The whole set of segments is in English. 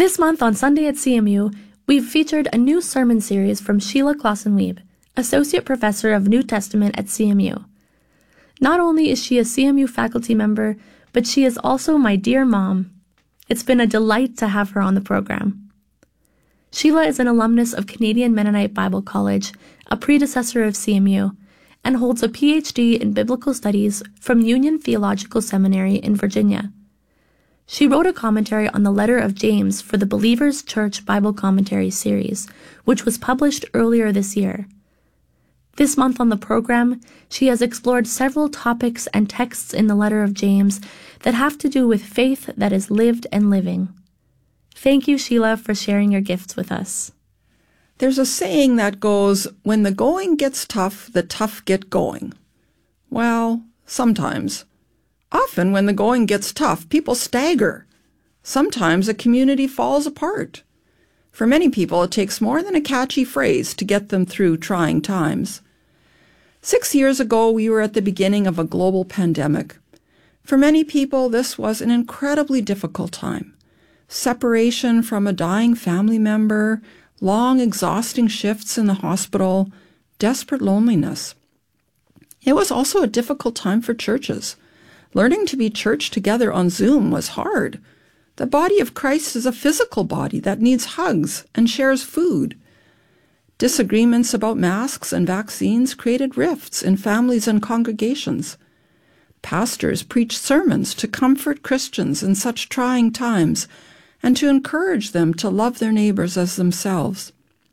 This month on Sunday at CMU, we've featured a new sermon series from Sheila Clausen-Wiebe, Associate Professor of New Testament at CMU. Not only is she a CMU faculty member, but she is also my dear mom. It's been a delight to have her on the program. Sheila is an alumnus of Canadian Mennonite Bible College, a predecessor of CMU, and holds a PhD in Biblical Studies from Union Theological Seminary in Virginia. She wrote a commentary on the letter of James for the Believers Church Bible Commentary series, which was published earlier this year. This month on the program, she has explored several topics and texts in the letter of James that have to do with faith that is lived and living. Thank you, Sheila, for sharing your gifts with us. There's a saying that goes, when the going gets tough, the tough get going. Well, sometimes. Often when the going gets tough, people stagger. Sometimes a community falls apart. For many people, it takes more than a catchy phrase to get them through trying times. 6 years ago, we were at the beginning of a global pandemic. For many people, this was an incredibly difficult time. Separation from a dying family member, long, exhausting shifts in the hospital, desperate loneliness. It was also a difficult time for churches. Learning to be church together on Zoom was hard. The body of Christ is a physical body that needs hugs and shares food. Disagreements about masks and vaccines created rifts in families and congregations. Pastors preached sermons to comfort Christians in such trying times and to encourage them to love their neighbors as themselves.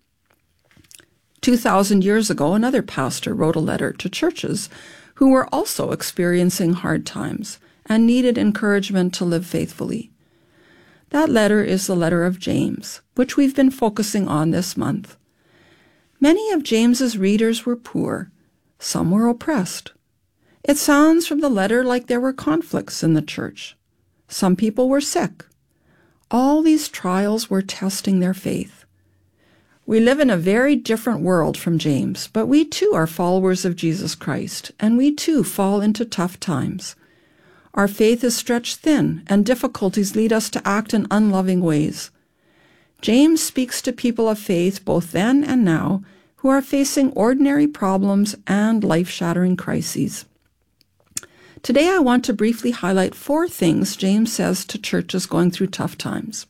2,000 years ago, another pastor wrote a letter to churches who were also experiencing hard times and needed encouragement to live faithfully. That letter is the letter of James, which we've been focusing on this month. Many of James's readers were poor. Some were oppressed. It sounds from the letter like there were conflicts in the church. Some people were sick. All these trials were testing their faith. We live in a very different world from James, but we too are followers of Jesus Christ, and we too fall into tough times. Our faith is stretched thin, and difficulties lead us to act in unloving ways. James speaks to people of faith both then and now who are facing ordinary problems and life-shattering crises. Today I want to briefly highlight 4 things James says to churches going through tough times.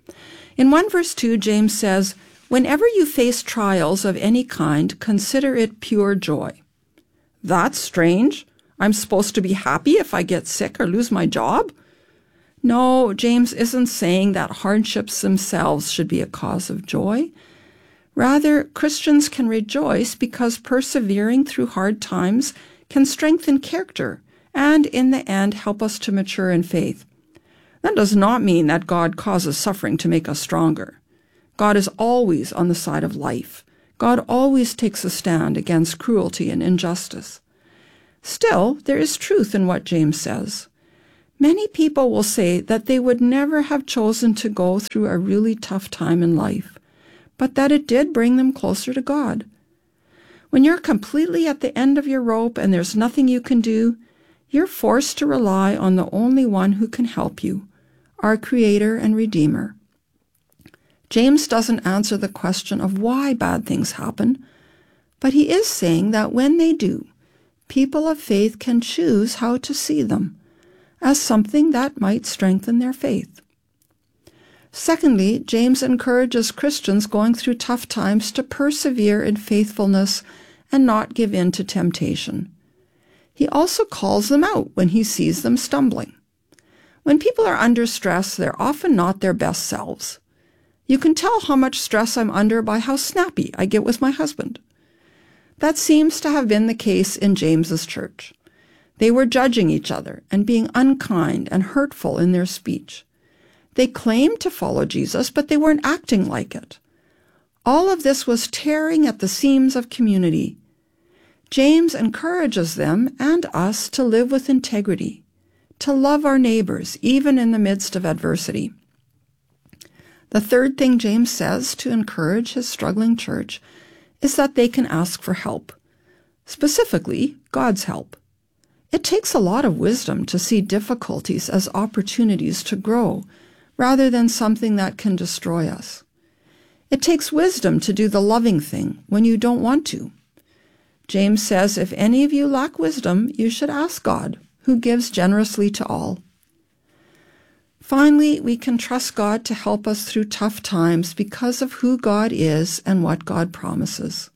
In 1 verse 2, James says, "Whenever you face trials of any kind, consider it pure joy." That's strange. I'm supposed to be happy if I get sick or lose my job? No, James isn't saying that hardships themselves should be a cause of joy. Rather, Christians can rejoice because persevering through hard times can strengthen character and, in the end, help us to mature in faith. That does not mean that God causes suffering to make us stronger. God is always on the side of life. God always takes a stand against cruelty and injustice. Still, there is truth in what James says. Many people will say that they would never have chosen to go through a really tough time in life, but that it did bring them closer to God. When you're completely at the end of your rope and there's nothing you can do, you're forced to rely on the only one who can help you, our Creator and Redeemer. James doesn't answer the question of why bad things happen, but he is saying that when they do, people of faith can choose how to see them as something that might strengthen their faith. Secondly, James encourages Christians going through tough times to persevere in faithfulness and not give in to temptation. He also calls them out when he sees them stumbling. When people are under stress, they're often not their best selves. You can tell how much stress I'm under by how snappy I get with my husband. That seems to have been the case in James's church. They were judging each other and being unkind and hurtful in their speech. They claimed to follow Jesus, but they weren't acting like it. All of this was tearing at the seams of community. James encourages them and us to live with integrity, to love our neighbors, even in the midst of adversity. The third thing James says to encourage his struggling church is that they can ask for help, specifically God's help. It takes a lot of wisdom to see difficulties as opportunities to grow, rather than something that can destroy us. It takes wisdom to do the loving thing when you don't want to. James says, if any of you lack wisdom, you should ask God, who gives generously to all. Finally, we can trust God to help us through tough times because of who God is and what God promises.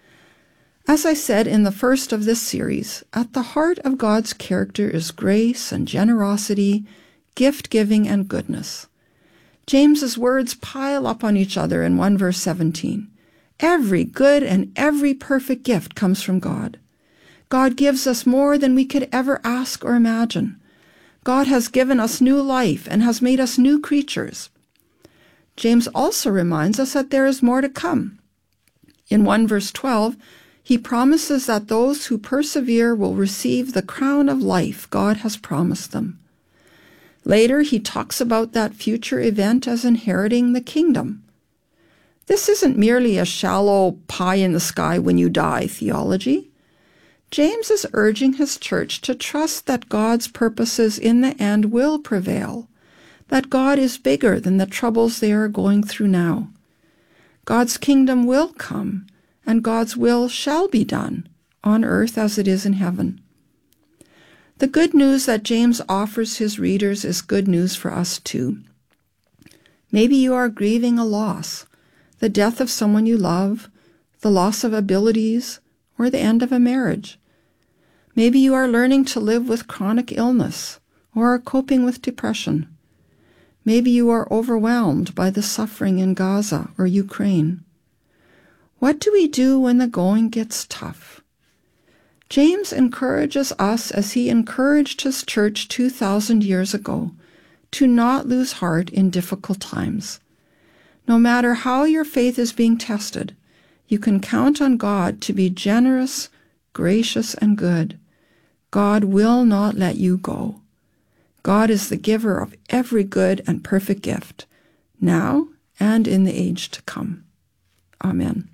As I said in the first of this series, at the heart of God's character is grace and generosity, gift-giving and goodness. James's words pile up on each other in 1 verse 17. Every good and every perfect gift comes from God. God gives us more than we could ever ask or imagine. God has given us new life and has made us new creatures. James also reminds us that there is more to come. In 1 verse 12, he promises that those who persevere will receive the crown of life God has promised them. Later, he talks about that future event as inheriting the kingdom. This isn't merely a shallow pie in the sky when you die theology. James is urging his church to trust that God's purposes in the end will prevail, that God is bigger than the troubles they are going through now. God's kingdom will come, and God's will shall be done, on earth as it is in heaven. The good news that James offers his readers is good news for us too. Maybe you are grieving a loss, the death of someone you love, the loss of abilities, or the end of a marriage. Maybe you are learning to live with chronic illness or are coping with depression. Maybe you are overwhelmed by the suffering in Gaza or Ukraine. What do we do when the going gets tough? James encourages us, as he encouraged his church 2,000 years ago, to not lose heart in difficult times. No matter how your faith is being tested, you can count on God to be generous, gracious, and good. God will not let you go. God is the giver of every good and perfect gift, now and in the age to come. Amen.